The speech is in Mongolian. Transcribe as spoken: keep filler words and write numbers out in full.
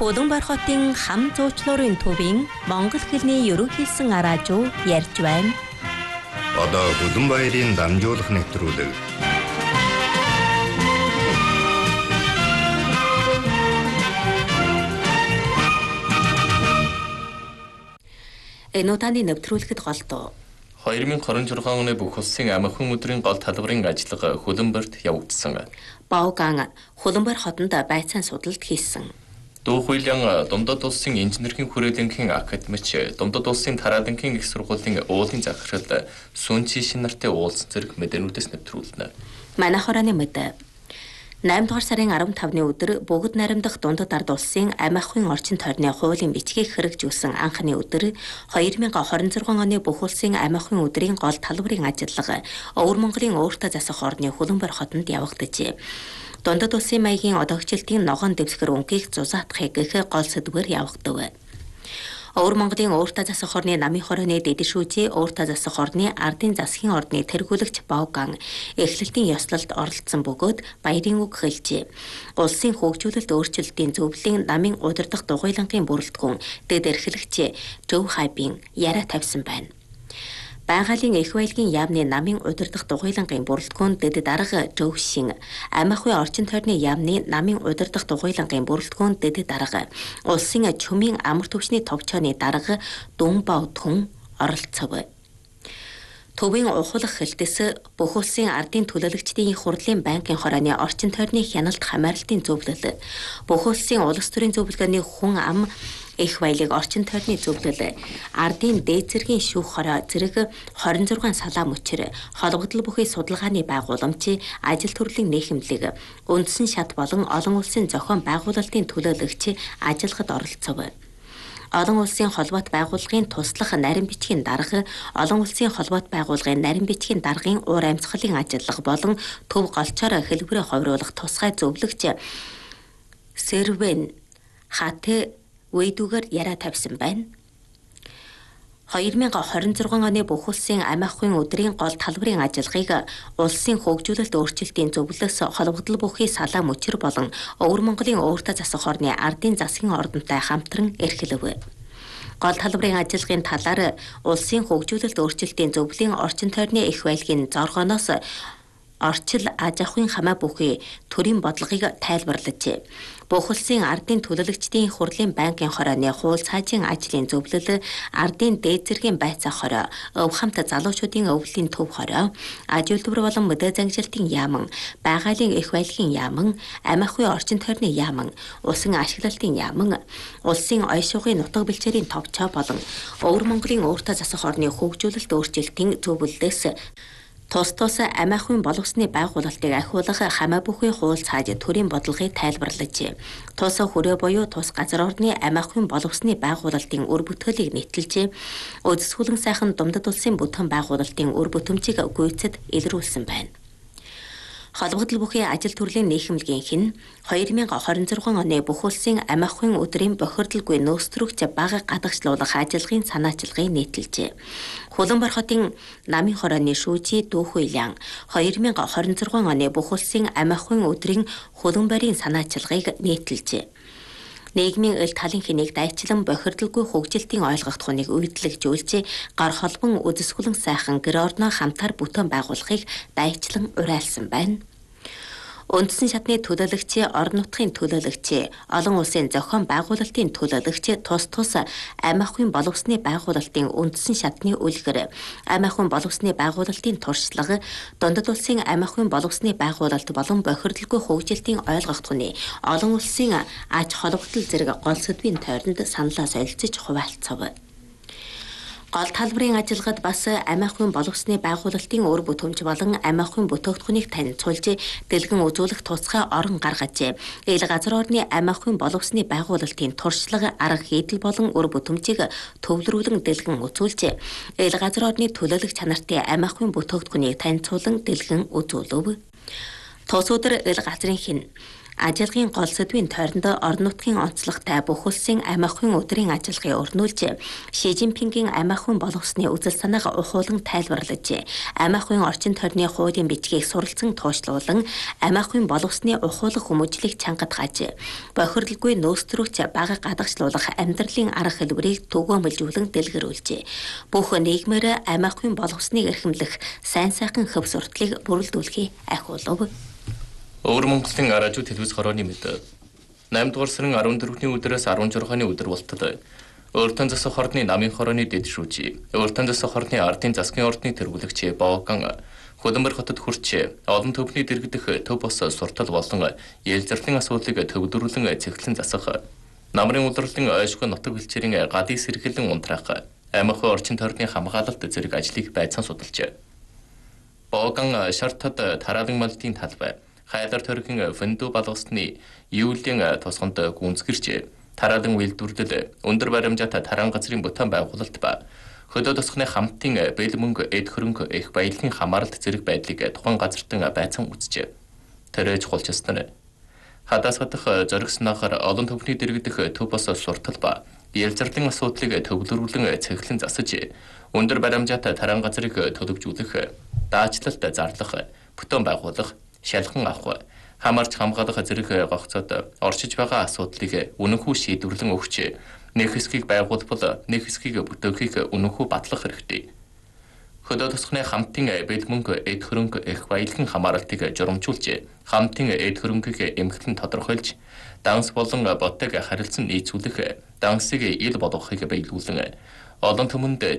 Хуланбар хотын хам зуучлуурын төвийн монгол хэлний ерөнхийлсөн араажуу ярьж байна. Одоо Хуланбаярын дамжуулах нэвтрүүлэг. Энэ удааны нэвтрүүлэхэд голдуу. хоёр мың хорин жургаан оны бүх улсын ам ахуйн өдрийн гол талбарын ажиллага Хуланбарт явагдсан. Баоган Хуланбар хотод байцаан судалт хийсэн. Дуу Хуйлан Дундад улсын инженерийн хүрээлэнгийн академич, Дундад улсын тараалангийн их сургуулийн уулын захирал Сүнчи шин нартай уулзсан зэрэг мэдээнүүдээс нэвтрүүлнэ. Манай хорооны мэдээ. найман дугаар сарын арван тавны өдөр Бөгөд найрамдах Дундад ард улсын ам ахуйн орчин тойрны хуулийн бичгийг хэрэгжүүлсэн анхны өдөр хоёр мың хорин зургаан оны бүх улсын ам ахуйн өдрийн гол талбарын ажиллага Өвөр Монголын өөртөө засах орны Хуланбар хотод явагджээ. Дундад улсын маягийн одогчлтын ногоон дэвсгэр өнгийг зузаатахыг гэх гол сэдвээр явагдав. Өвөр Монголын өөртөө засах орны намын хорооны дэдэшүүжээ өөртөө засах орны ардын засгийн ордны тэргүүлэгч Баоган эхлэлтийн ёслолд оролцсон бөгөөд баярын үг хэлжээ. Улсын хөгжүүлэлт өөрчлөлтийн зөвлөлийн намын удирдах дугуйлангийн бүрэлдэхүүн дэд эрхлэгч Жов Хайбын яриа тавьсан байна. Байгалийн их баялагын яамны намын удирдах дугуйлангийн бүрэлдэхүүн дэд дарга Жов Шин, ам ахуйн орчин тойрны яамны намын удирдах дугуйлангийн бүрэлдэхүүн дэд дарга, улсын чөмийн амар түвшний товчооны дарга Дүн Бав Түн оролцов. Төвийн ухуулах хэлтэс бүх улсын ардын төлөөлөгчдийн хурлын банкын хорооны орчин тойрны хяналт хамааралтын зөвлөл, бүх улсын улс төрийн зөвлөгөөний хүн ам их баялаг орчин тойрны зөвлөл, ардын дээд зэргийн шүүх хороо зэрэг хорин зургаан салаа мөчр, холбогдол бүхий судалгааны байгууламж, ажил төрлийн нийхэмлэг, үндсэн шат болон олон улсын зохион байгуулалтын төлөөлөгч ажиллахад оролцов. Олон улсын холбоот байгууллагын туслах нарийн бичгийн дарга, олон улсын холбоот байгууллагын нарийн бичгийн даргын уур амьсгалын ажиллага болон төв голчоор хэлбэрээ ховруулах тусгай зөвлөгч Сервен Хатэ Уйдугаар яриа тавьсан байна. хоёр мың хорин зургаан оны бүх улсын ам ахуйн өдрийн гол талбарын ажиллагааг улсын хөгжүүлэлт өөрчлөлтийн зөвлөлөөс холбогдол бүхий салаа мөчр болон Өвөр Монголын өөртөө засах орны ардын засгийн ордонтой хамтран эрхлэв. Гол талбарын ажиллагааны талаар улсын хөгжүүлэлт өөрчлөлтийн зөвлөлийн орчин тойрны их баялагын зоргооноос орчил аж ахуйн хамаа бүхий төрийн бодлогыг тайлбарлажээ. Бүх улсын ардын төлөөлөгчдийн хурлын банкын хорооны хууль цаажийн ажлын зөвлөл, ардын дээд зэргийн байцаа хороо, өв хамт залуучуудын өвлийн төв хороо, аж үйлдвэр болон мэдээ зангилалтын яаман, байгалийн их баялагын яаман, ам ахуйн орчин тойрны яаман, усан ашиглалтын яаман, улсын оён шугын нутаг бэлчээрийн товчоо болон Өвөр Монголын өөртөө засах орны хөгжүүлэлт өөрчлөлтийн зөвлөлөөс тус тус ам ахуйн боловсны байгуулалтыг ахиулах хамаа бүхий хууль цааж төрийн бодлогыг тайлбарлажээ. Тус хүрээ буюу тус газар орны ам ахуйн боловсны байгуулалтын үр бүтээлийг нийтэлжээ. Үдэсгүүлэн сайхан Дундад улсын бүтээн байгуулалтын үр бүтэмжийг гүйцэд илрүүлсэн байна. Холбогдол бүхий ажил төрлийн нийхэмлэгийн хэн хоёр мың хорин зургаан оны бүх улсын ам ахуйн өдрийн бохирдолгүй нөөцлөгч бага гадагшлуулах ажиллагааны санаачилгыг нийтэлжээ. Хуланбар хотын намын хорооны шүүжий Дүү Хуйлан хоёр мың хорин зургаан оны бүх улсын ам ахуйн өдрийн Хуланбарын санаачилгыг нийтэлжээ. Нийгмийн эл талын хэнийг дайчлан бохирдолгүй хөгжилтийн ойлгох тухайг үйлдэлжүүлж, гар холбон үдэсгүүлэн сайхан гэр орноо хамтаар бүтээн байгуулахыг дайчлан уриалсан байна. Үндсэн шатны төлөөлөгч, орон нутгийн төлөөлөгч, олон улсын зохион байгуулалтын төлөөлөгч тус тус ам ахуйн боловсны байгуулалтын үндсэн шатны үлгэр, ам ахуйн боловсны байгуулалтын туршлага, Дундад улсын ам ахуйн боловсны байгуулалт болон бохирдолгүй хөгжилтийн ойлгох тухайг олон улсын аж холбогдол зэрэг гол сэдвийн тойронд саналаа солилцож хуваалцав. Гол талбарын ажиллагад бас ам ахуйн боловсны байгуулалтын өр бүтэмж болон ам ахуйн бүтээгдэхүүнийг танилцуулж, дэлгэн үзүүлэх тусгай орон гаргажээ. Ил газар орны ам ахуйн боловсны байгуулалтын туршлага, арга хийдэл болон өр бүтэмжийг төвлөрүүлэн дэлгэн үзүүлжээ. Ил газар орны төлөөлөх чанартай ам ахуйн бүтээгдэхүүнийг танилцуулан дэлгэн үзүүлв. Тус өдөр ил газрын хэн Ажилгын гол сэдвийн тойронд орон нутгийн онцлогтой бүх улсын амь ахуйн өдрийн ажиллагааг өрнүүлж, Ши Жинпингийн амь ахуйн боловсны үзэл санааг ухуулан тайлбарлаж, амь ахуйн орчин тойрны хуулийн бичгийг суралцсан туушлуулан амь ахуйн боловсны ухуулах хүмүүжлийг чангадгаж, бохирлгүй нөөцрүүч бага гадагшлуулах амьдралын арга хэлбэрийг түгээмэлжүүлэн дэлгэрүүлжээ. Бүх нийгмээр амь ахуйн боловсныг эрхэмлэх сайн сайхан хөв сурталыг бүрэлдүүлэхийг ахиулав. Өвөр Монголын аражуу телевиз хорооны мэд наймд дугаар сарын арван дөрөвний өдрөөс арван жургааны өдөр болтод Өөртөн засаг хордны намын хорооны дэд шүүжи, Өөртөн засаг хордны ардын засгийн ордны тэргүүлэгч Боган Хөдөнбөр хотод хүрч олон төвхний дэргэдэх төв бос суртал болон ялзарлын асуудлыг төвлөрүүлэн цэглэн засах, намрын удирдлын ойшгүй нутаг бэлчээрийн гадыг сэргэлэн унтраах, амь ахуй орчин тойрны хамгаалалт зэрэг ажлыг байцаан судалжээ. Боган шартад тараалан малдын талбай Хайдар төрхийн фэндүү балгасны юулийн тусганд гүнзгэрч тараалан үйлдвэрлэл өндөр баримжаатай таран газрын бүтээн байгуулалт ба хөдөө тосгоны хамтын бэл мөнгө эд хөрөнгө их баялагын хамааралт зэрэг байдлыг тухайн газартан байцаан үзжээ. Тэрэж хулчсан. Хадасгадах зоригснахаар олон төвхний дэргэдэх төв бос суртал ба ялзарлын асуудлыг төвлөрүүлэн цэглэн засаж өндөр баримжаатай таран газрыг төлөвжүүлэх, даачлалт зарлах, бүтээн байгуулах, шалхан авах, хамаарч хамгаалах зэрэг гогцоод оршиж байгаа асуудлыг үнэнхүү шийдвэрлэн өгч, нэг хэсгийг байгуулбал нэг хэсгийг бүтээхийг үнэнхүү батлах хэрэгтэй. Хөдөө тосгоны хамтын бэл мөнгө эд хөрөнгө их баялагын хамааралтыг журамжуулж, хамтын эд хөрөнгийг эмхлэн тодорхойлж, данс болон ботыг харилцан нийцүүлэх, дансыг ил болгохыг биелүүлэн, олон түмэнд